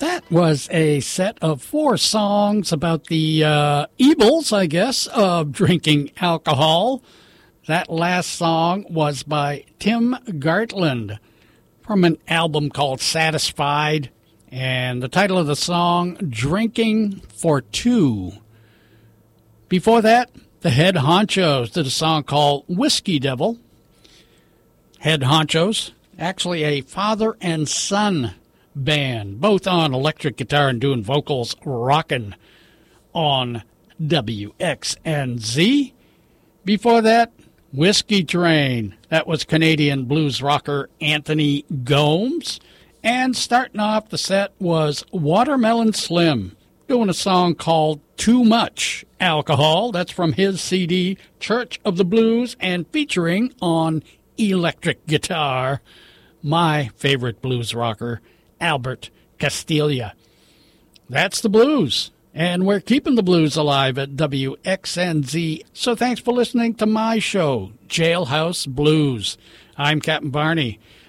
That was a set of 4 songs about the evils, I guess, of drinking alcohol. That last song was by Tim Gartland from an album called Satisfied, and the title of the song, Drinking for Two. Before that, the Head Honchos did a song called Whiskey Devil. Head Honchos, actually a father and son band, both on electric guitar and doing vocals, rocking on WXNZ. Before that, Whiskey Train. That was Canadian blues rocker Anthony Gomes. And starting off the set was Watermelon Slim, doing a song called Too Much Alcohol. That's from his CD, Church of the Blues, and featuring on electric guitar my favorite blues rocker, Albert Castiglia. That's the blues, and we're keeping the blues alive at WXNZ. So thanks for listening to my show, Jailhouse Blues. I'm Captain Barney.